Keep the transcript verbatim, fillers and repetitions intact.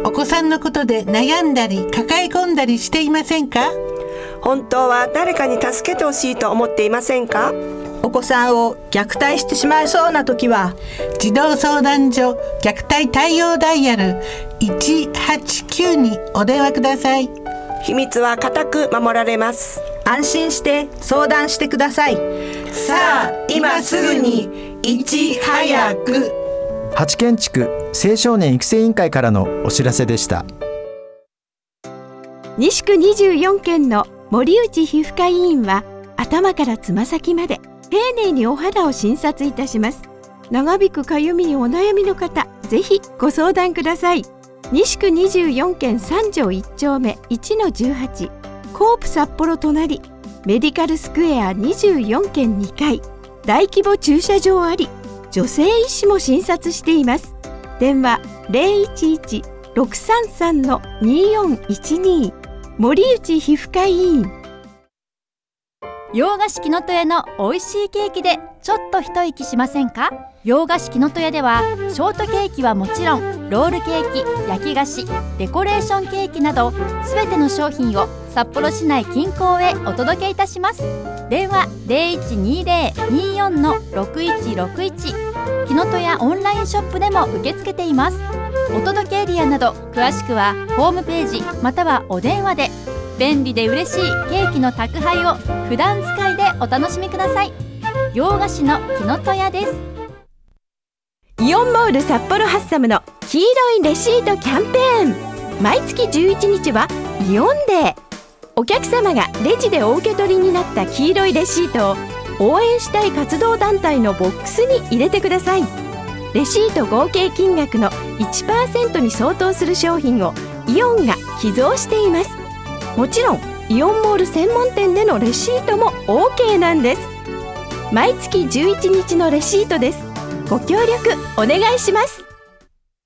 お子さんのことで悩んだり抱え込んだりしていませんか？ 本当は誰かに助けてほしいと思っていませんか？ お子さんを虐待してしまいそうな時は、 児童相談所虐待対応ダイヤルいちはちきゅうにお電話ください。 秘密は固く守られます。 安心して相談してください。 さあ今すぐにいち早く。 八軒地区青少年育成委員会からのお知らせでした。 西区にじゅうよんけんの森内皮膚科医院は、頭からつま先まで丁寧にお肌を診察いたします。長引くかゆみにお悩みの方、ぜひご相談ください。西区にじゅうよんけんさん条いち丁目 いちのじゅうはち、コープ札幌隣、メディカルスクエアにじゅうよんけんにかい、大規模駐車場あり、女性医師も診察しています。電話 ゼロいちいち ろくさんさん によんいちに、森内皮膚科医院。 洋菓子きのとやの美味しいケーキでちょっと一息しませんか？洋菓子きのとやでは、ショートケーキはもちろん、ロールケーキ、焼き菓子、デコレーションケーキなどすべての商品を札幌市内近郊へお届けいたします。電話 ゼロいちにゼロ にーよん ろくいちろくいち、きのとやオンラインショップでも受け付けています。お届けエリアなど詳しくはホームページまたはお電話で。便利で嬉しいケーキの宅配を普段使いでお楽しみください。洋菓子のきのとやです。 イオンモール札幌ハッサムの黄色いレシートキャンペーン。毎月じゅういちにちはイオンデー。お客様がレジでお受け取りになった黄色いレシートを応援したい活動団体のボックスに入れてください。レシート合計金額の いちパーセント に相当する商品をイオンが寄贈しています。もちろんイオンモール専門店でのレシートも オーケー なんです。毎月じゅういちにちのレシートです。ご協力お願いします。